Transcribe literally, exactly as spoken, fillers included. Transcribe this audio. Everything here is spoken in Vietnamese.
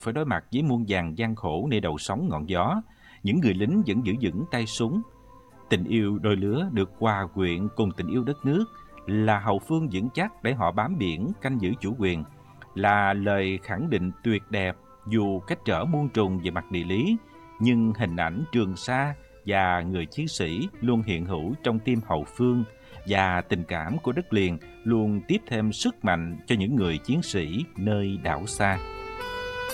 phải đối mặt với muôn vàn gian khổ nơi đầu sóng ngọn gió, những người lính vẫn giữ vững tay súng. Tình yêu đôi lứa được hòa quyện cùng tình yêu đất nước là hậu phương vững chắc để họ bám biển canh giữ chủ quyền, là lời khẳng định tuyệt đẹp dù cách trở muôn trùng về mặt địa lý, nhưng hình ảnh Trường Sa và người chiến sĩ luôn hiện hữu trong tim hậu phương, và tình cảm của đất liền luôn tiếp thêm sức mạnh cho những người chiến sĩ nơi đảo xa.